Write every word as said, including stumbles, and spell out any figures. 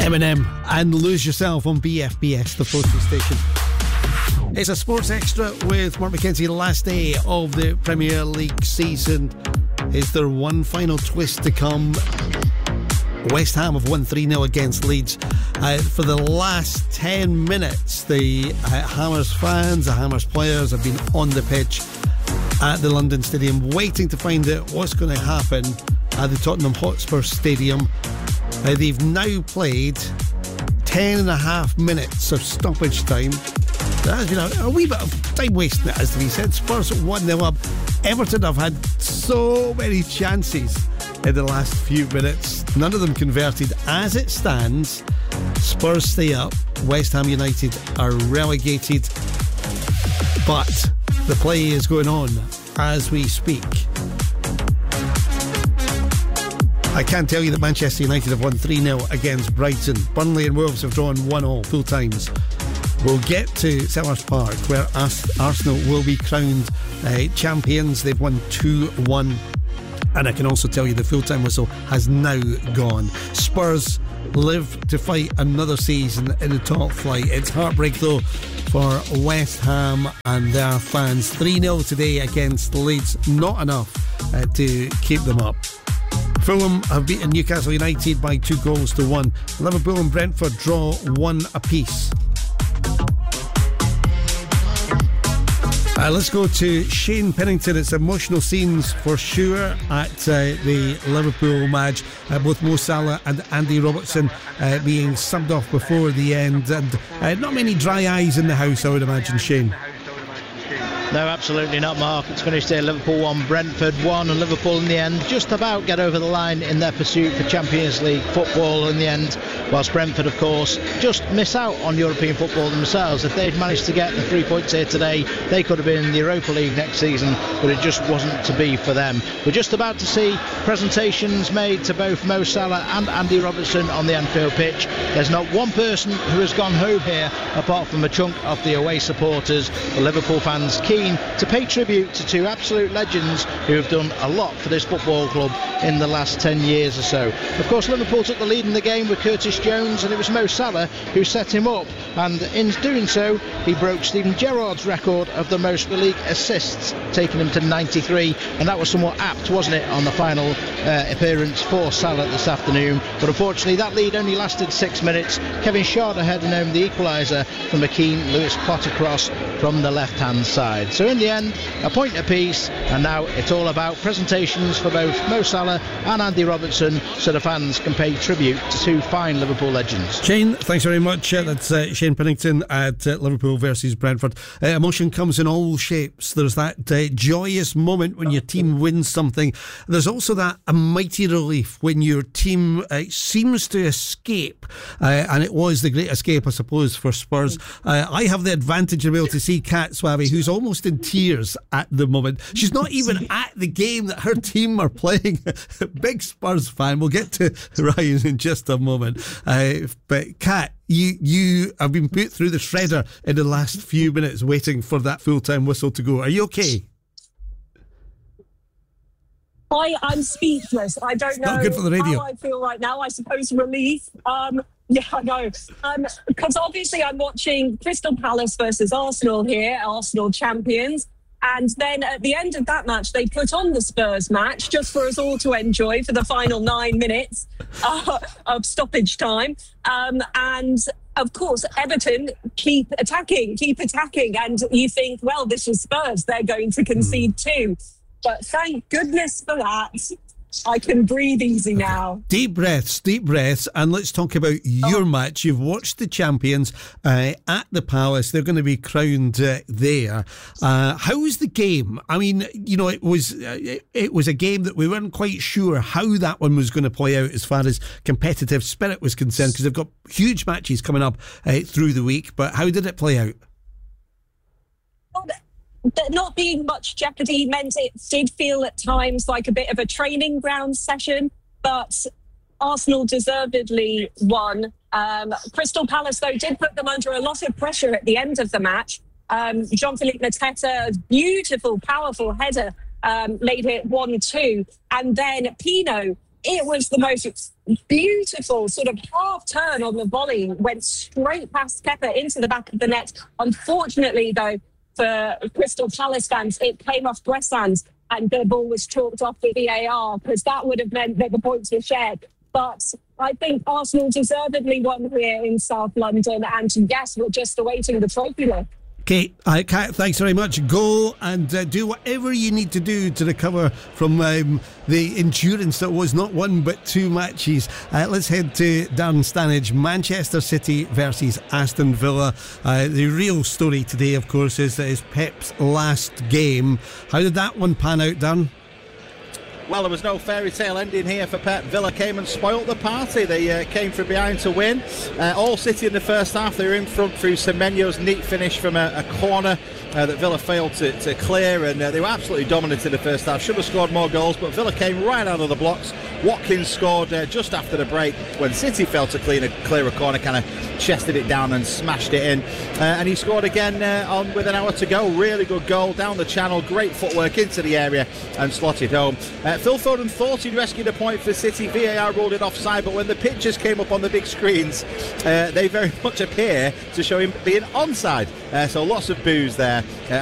Eminem and Lose Yourself on B F B S, the Postal Station. It's a Sports Extra with Mark McKenzie. Last day of the Premier League season. Is there one final twist to come? West Ham have won three nil against Leeds. Uh, for the last ten minutes, the uh, Hammers fans, the Hammers players have been on the pitch at the London Stadium waiting to find out what's going to happen at the Tottenham Hotspur Stadium. Uh, they've now played ten and a half minutes of stoppage time. There has been a, a wee bit of time wasting, it has to be said. Spurs one nil up. Everton have had so many chances in the last few minutes. None of them converted. As it stands, Spurs stay up. West Ham United are relegated. But the play is going on as we speak. I can tell you that Manchester United have won three nil against Brighton. Burnley and Wolves have drawn one all full times. We'll get to Selhurst Park, where Arsenal will be crowned uh, champions. They've won two one. And I can also tell you the full-time whistle has now gone. Spurs live to fight another season in the top flight. It's heartbreak, though, for West Ham and their fans. three nil today against Leeds. Not enough uh, to keep them up. Fulham have beaten Newcastle United by two goals to one. Liverpool and Brentford draw one apiece. Uh, let's go to Shane Pennington. It's emotional scenes for sure at uh, the Liverpool match. Uh, both Mo Salah and Andy Robertson uh, being subbed off before the end. And uh, not many dry eyes in the house, I would imagine, Shane. No, absolutely not, Mark. It's finished here. Liverpool one, Brentford one, and Liverpool in the end just about get over the line in their pursuit for Champions League football in the end, whilst Brentford, of course, just miss out on European football themselves. If they'd managed to get the three points here today, they could have been in the Europa League next season, but it just wasn't to be for them. We're just about to see presentations made to both Mo Salah and Andy Robertson on the Anfield pitch. There's not one person who has gone home here apart from a chunk of the away supporters. The Liverpool fans keen to pay tribute to two absolute legends who have done a lot for this football club in the last ten years or so. Of course, Liverpool took the lead in the game with Curtis Jones, and it was Mo Salah who set him up, and in doing so he broke Steven Gerrard's record of the most for league assists, taking him to ninety-three, and that was somewhat apt, wasn't it, on the final uh, appearance for Salah this afternoon. But unfortunately that lead only lasted six minutes. Kevin Schade heading home the equaliser from a keen Lewis Potter cross from the left hand side. So in the end, a point apiece, and now it's all about presentations for both Mo Salah and Andy Robertson, so the fans can pay tribute to two fine Liverpool legends. Shane, thanks very much. Uh, that's uh, Shane Pennington at uh, Liverpool versus Brentford. Uh, emotion comes in all shapes. There's that uh, joyous moment when your team wins something. There's also that a mighty relief when your team uh, seems to escape, uh, and it was the great escape, I suppose, for Spurs. Uh, I have the advantage of being able to see Kat Swaby, who's almost in tears at the moment. She's not even at the game that her team are playing. Big Spurs fan. We'll get to Ryan in just a moment. Uh, but Kat, you you have been put through the shredder in the last few minutes waiting for that full-time whistle to go. Are you okay? I, I'm speechless. I don't know Not good for the radio. how I feel right now. I suppose relief. Um, yeah, I know. Um, because obviously I'm watching Crystal Palace versus Arsenal here, Arsenal champions. And then at the end of that match, they put on the Spurs match just for us all to enjoy for the final nine minutes uh, of stoppage time. Um, and of course, Everton keep attacking, keep attacking. And you think, well, this is Spurs. They're going to concede too. But thank goodness for that. I can breathe easy now. Deep breaths, deep breaths, and let's talk about your oh. match. You've watched the champions uh, at the Palace. They're going to be crowned uh, there. Uh, how was the game? I mean, you know, it was uh, it, it was a game that we weren't quite sure how that one was going to play out as far as competitive spirit was concerned, because they've got huge matches coming up uh, through the week. But how did it play out? Well, There not being much jeopardy meant it did feel at times like a bit of a training ground session, but Arsenal deservedly won. Um, Crystal Palace, though, did put them under a lot of pressure at the end of the match. Um, Jean-Philippe Mateta, beautiful, powerful header, um, made it one two. And then Pino it was the most beautiful sort of half turn on the volley, went straight past Kepa into the back of the net. Unfortunately, though, for Crystal Palace fans, it came off Bressan's and the ball was chalked off with V A R, because that would have meant that the points were shared. But I think Arsenal deservedly won here in South London, and yes, we're just awaiting the trophy lift. Okay, uh, Kat, thanks very much. Go and uh, do whatever you need to do to recover from um, the endurance that was not one but two matches. Uh, let's head to Darren Stanage. Manchester City versus Aston Villa. Uh, the real story today, of course, is that it's Pep's last game. How did that one pan out, Darren? Well, there was no fairy tale ending here for Pep. Villa came and spoilt the party. They uh, came from behind to win. Uh, all City in the first half. They were in front through Semenyo's neat finish from a, a corner uh, that Villa failed to, to clear, and uh, they were absolutely dominant in the first half. Should have scored more goals, but Villa came right out of the blocks. Watkins scored uh, just after the break when City failed to clean a, clear a corner, kind of chested it down and smashed it in. Uh, and he scored again uh, on with an hour to go. Really good goal down the channel. Great footwork into the area and slotted home. Uh, Phil Foden thought he'd rescued a point for City. V A R ruled it offside, but when the pictures came up on the big screens, uh, they very much appear to show him being onside. Uh, so lots of boos there. Uh,